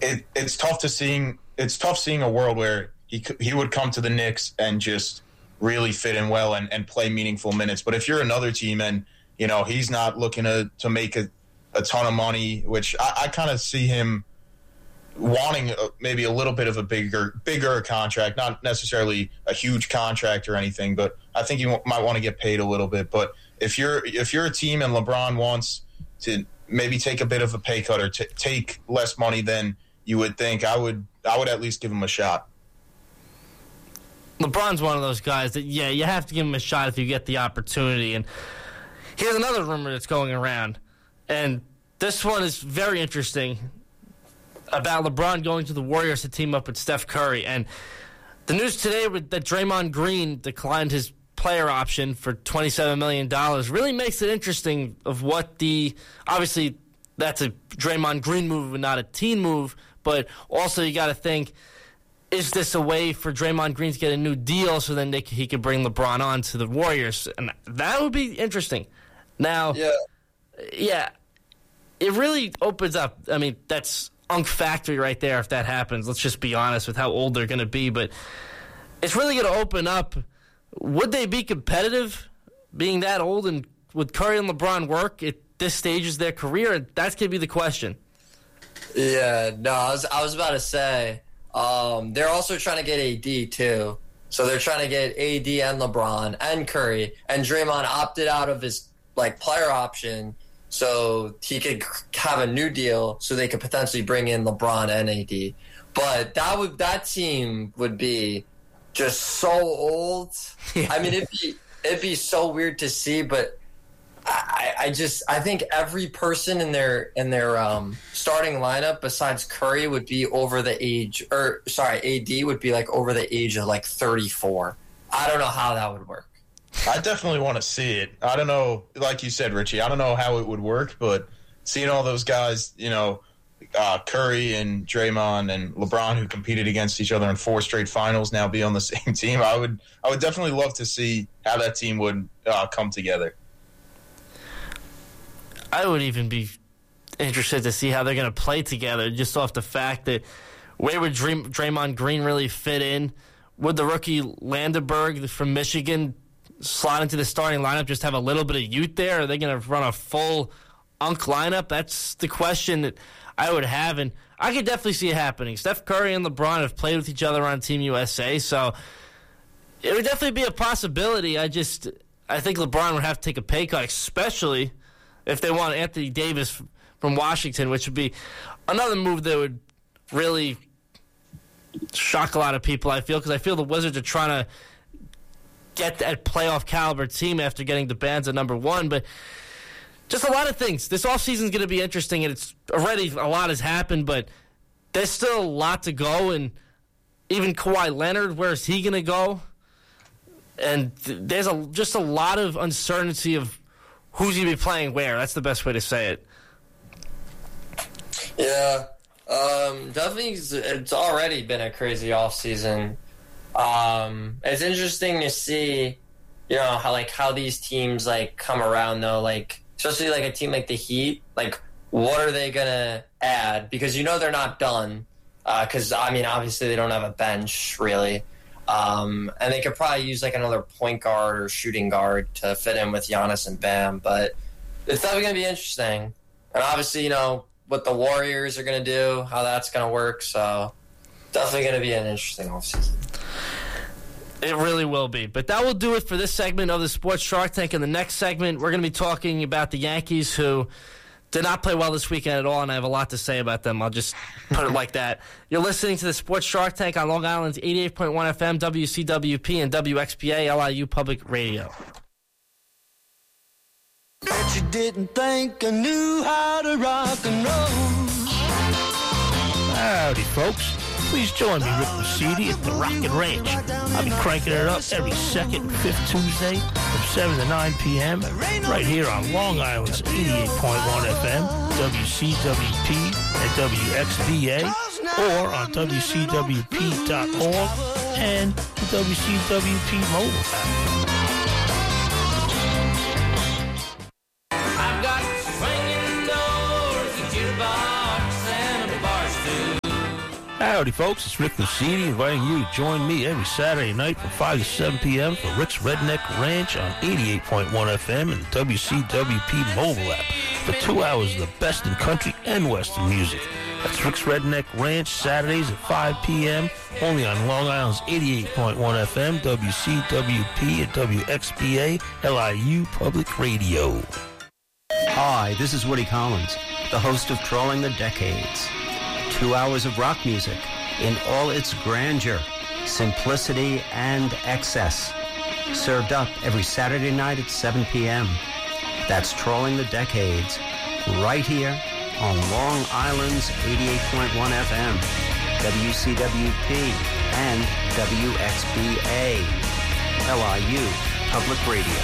it's tough seeing a world where he would come to the Knicks and just really fit in well and play meaningful minutes. But if you're another team and he's not looking to make a ton of money, which I kind of see him wanting maybe a little bit of a bigger contract, not necessarily a huge contract or anything, but I think you might want to get paid a little bit. But if you're a team and LeBron wants to maybe take a bit of a pay cut or take less money than you would think, I would at least give him a shot. LeBron's one of those guys that, you have to give him a shot if you get the opportunity. And here's another rumor that's going around, and this one is very interesting, about LeBron going to the Warriors to team up with Steph Curry. And the news today that Draymond Green declined his player option for $27 million really makes it interesting of what obviously that's a Draymond Green move and not a team move, but also you got to think, is this a way for Draymond Green to get a new deal so then he could bring LeBron on to the Warriors? And that would be interesting. Now, yeah, it really opens up. I mean, that's Unk Factory right there if that happens. Let's just be honest with how old they're going to be. But it's really going to open up. Would they be competitive being that old and would Curry and LeBron work at this stage of their career? That's going to be the question. Yeah, no, I was about to say, they're also trying to get AD too. So they're trying to get AD and LeBron and Curry, and Draymond opted out of his player option so he could have a new deal so they could potentially bring in LeBron and AD. But that team would be just so old. I mean, it'd be so weird to see, but I think every person in their starting lineup besides Curry would be over the age, AD would be over the age of 34. I don't know how that would work. I definitely want to see it. I don't know, like you said, Richie, I don't know how it would work, but seeing all those guys, Curry and Draymond and LeBron who competed against each other in 4 straight finals now be on the same team, I would definitely love to see how that team would come together. I would even be interested to see how they're going to play together, just off the fact that where would Draymond Green really fit in? Would the rookie Landenberg from Michigan slot into the starting lineup, just have a little bit of youth there? Or are they going to run a full Unk lineup? That's the question that I would have, and I could definitely see it happening. Steph Curry and LeBron have played with each other on Team USA, so it would definitely be a possibility. I think LeBron would have to take a pay cut, especially if they want Anthony Davis from Washington, which would be another move that would really shock a lot of people, I feel, because I feel the Wizards are trying to get that playoff caliber team after getting the Bands at number 1. But just a lot of things. This offseason is going to be interesting, and it's already a lot has happened, but there's still a lot to go. And even Kawhi Leonard, where is he going to go? And there's just a lot of uncertainty of who's going to be playing where. That's the best way to say it. Yeah, definitely. It's already been a crazy offseason. It's interesting to see, how these teams come around though. Especially a team like the Heat. What are they gonna add? Because they're not done. Because obviously they don't have a bench really. And they could probably use another point guard or shooting guard to fit in with Giannis and Bam. But it's definitely going to be interesting. And obviously, what the Warriors are going to do, how that's going to work. So definitely going to be an interesting offseason. It really will be. But that will do it for this segment of the Sports Shark Tank. In the next segment, we're going to be talking about the Yankees, who did not play well this weekend at all, and I have a lot to say about them. I'll just put it like that. You're listening to the Sports Shark Tank on Long Island's 88.1 FM, WCWP, and WXPA, LIU Public Radio. Bet you didn't think I knew how to rock and roll. Howdy, folks. Please join me, Rick Lucidi, at the Rocket Ranch. I'll be cranking it up every second and fifth Tuesday from 7 to 9 p.m. right here on Long Island's 88.1 FM, WCWP, and WXVA, or on WCWP.org and the WCWP mobile app. I've got swinging doors, a jukebox, and a bar stool. Howdy, folks. It's Rick Lucidi inviting you to join me every Saturday night from 5 to 7 p.m. for Rick's Redneck Ranch on 88.1 FM and WCWP mobile app for 2 hours of the best in country and western music. That's Rick's Redneck Ranch, Saturdays at 5 p.m., only on Long Island's 88.1 FM, WCWP, and WXBA, LIU Public Radio. Hi, this is Woody Collins, the host of Trolling the Decades. 2 hours of rock music in all its grandeur, simplicity, and excess. Served up every Saturday night at 7 p.m. That's Trolling the Decades, right here on Long Island's 88.1 FM, WCWP, and WXBA, LIU Public Radio.